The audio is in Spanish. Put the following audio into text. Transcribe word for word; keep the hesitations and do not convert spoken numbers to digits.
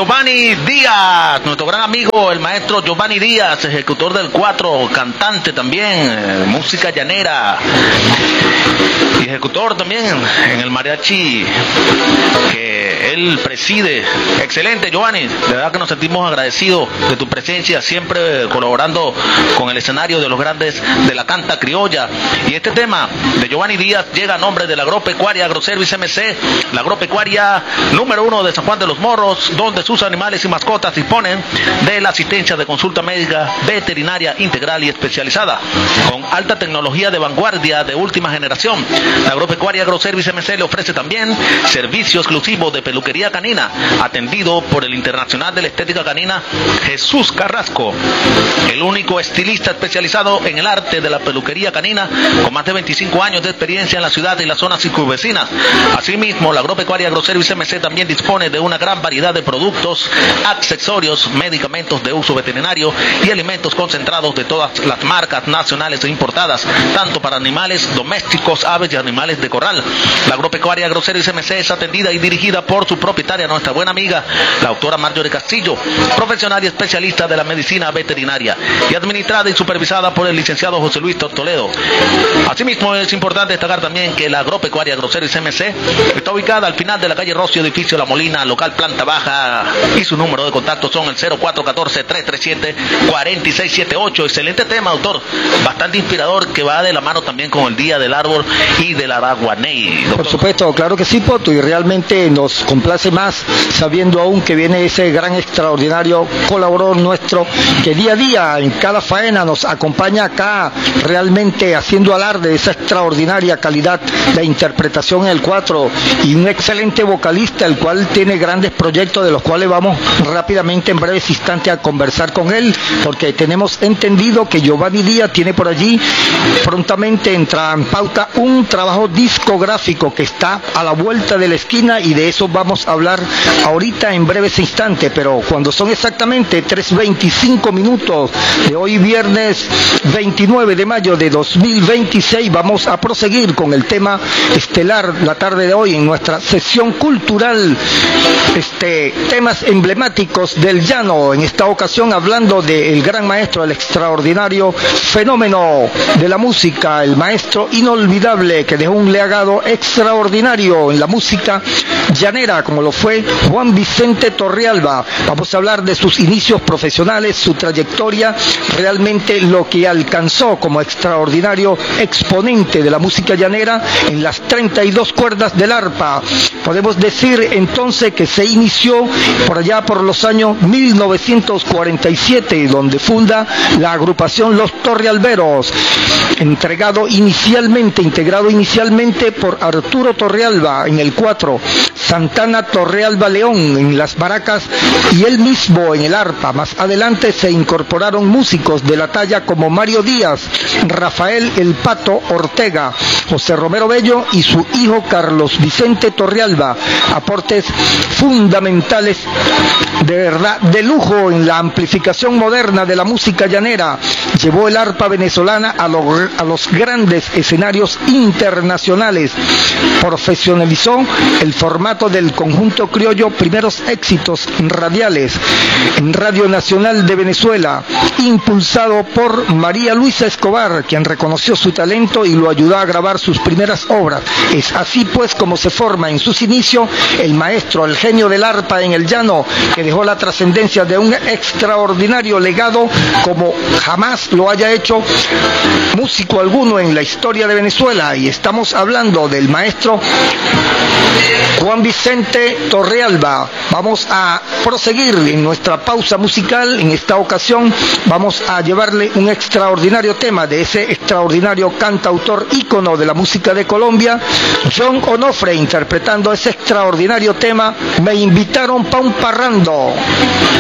Giovanni Díaz, nuestro gran amigo, el maestro Giovanni Díaz, ejecutor del cuatro, cantante también, eh, música llanera, y ejecutor también en el mariachi que él preside. Excelente, Giovanni, de verdad que nos sentimos agradecidos de tu presencia, siempre colaborando con el escenario de los grandes de la canta criolla. Y este tema de Giovanni Díaz llega a nombre de la Agropecuaria Agroservice M C, la agropecuaria número uno de San Juan de los Morros, donde sus animales y mascotas disponen de la asistencia de consulta médica veterinaria integral y especializada, con alta tecnología de vanguardia de última generación. La Agropecuaria Agroservice M C le ofrece también servicio exclusivo de peluquería canina, atendido por el internacional de la estética canina Jesús Carrasco, el único estilista especializado en el arte de la peluquería canina, con más de veinticinco años de experiencia en la ciudad y las zonas circunvecinas. Asimismo, la Agropecuaria Agroservice M C también dispone de una gran variedad de productos, accesorios, medicamentos de uso veterinario y alimentos concentrados de todas las marcas nacionales e importadas, tanto para animales domésticos, aves y animales de corral. La Agropecuaria Agroservice M C es atendida y dirigida por su propietaria, nuestra buena amiga, la doctora Marjorie Castillo, profesional y especialista de la medicina veterinaria, y administrada y supervisada por el licenciado José Luis Toledo. Asimismo, es importante destacar también que la Agropecuaria Agroservice M C está ubicada al final de la calle Rocio, edificio La Molina, local planta baja, y su número de contacto son el cero cuatro uno cuatro, tres tres siete, cuatro seis siete ocho. Excelente tema, doctor, bastante inspirador, que va de la mano también con el Día del Árbol y del Araguaney, doctor. Por supuesto, claro que sí, Poto, y realmente nos complace más sabiendo aún que viene ese gran extraordinario colaborador nuestro que día a día en cada faena nos acompaña acá, realmente haciendo alarde de esa extraordinaria calidad de interpretación en el cuatro, y un excelente vocalista, el cual tiene grandes proyectos de los cuales vamos rápidamente en breves instantes a conversar con él, porque tenemos entendido que Giovanni Díaz tiene por allí, prontamente entra en pauta un trabajo discográfico que está a la vuelta de la esquina, y de eso vamos a hablar ahorita en breves instantes. Pero cuando son exactamente tres veinticinco minutos de hoy, viernes veintinueve de mayo de dos mil veintiséis, vamos a proseguir con el tema estelar la tarde de hoy en nuestra sesión cultural, este, temas emblemáticos del llano, en esta ocasión hablando del gran maestro, el extraordinario fenómeno de la música, el maestro inolvidable que dejó un legado extraordinario en la música llanera, como lo fue Juan Vicente Torrealba. Vamos a hablar de sus inicios profesionales, su trayectoria, realmente lo que alcanzó como extraordinario exponente de la música llanera en las treinta y dos cuerdas del arpa. Podemos decir entonces que se inició por allá por los años mil novecientos cuarenta y siete, donde funda la agrupación Los Torrealberos, entregado inicialmente, integrado inicialmente por Arturo Torrealba en el cuatro, Santana Torrealba León en las maracas y él mismo en el arpa. Más adelante se incorporaron músicos de la talla como Mario Díaz, Rafael El Pato Ortega, José Romero Bello y su hijo Carlos Vicente Torrealba, aportes fundamentales, de verdad, de lujo en la amplificación moderna de la música llanera. Llevó el arpa venezolana a, lo, a los grandes escenarios internacionales, profesionalizó el formato del conjunto criollo, primeros éxitos radiales en Radio Nacional de Venezuela, impulsado por María Luisa Escobar, quien reconoció su talento y lo ayudó a grabar sus primeras obras. Es así pues como se forma en sus inicios el maestro, el genio del arpa en el llano, que dejó la trascendencia de un extraordinario legado como jamás lo haya hecho músico alguno en la historia de Venezuela. Y estamos hablando del maestro Juan Vicente Torrealba. Vamos a proseguir en nuestra pausa musical. En esta ocasión vamos a llevarle un extraordinario tema de ese extraordinario cantautor ícono de la música de Colombia, John Onofre, interpretando ese extraordinario tema, Me invitaron pa' un parrando.